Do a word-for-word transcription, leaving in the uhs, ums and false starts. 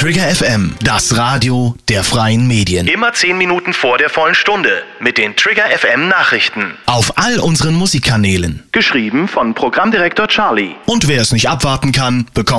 Trigger F M, das Radio der freien Medien. Immer zehn Minuten vor der vollen Stunde mit den Trigger F M Nachrichten. Auf all unseren Musikkanälen. Geschrieben von Programmdirektor Charlie. Und wer es nicht abwarten kann, bekommt